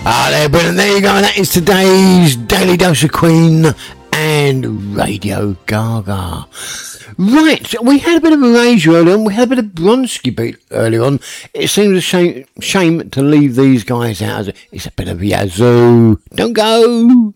Ah, there, brilliant. There you go. That is today's Daily Dose of Queen and Radio Gaga. Right, we had a bit of Erasure earlier on. We had a bit of Bronski beat earlier on. It seems a shame to leave these guys out. It's a bit of Yazoo. Don't go.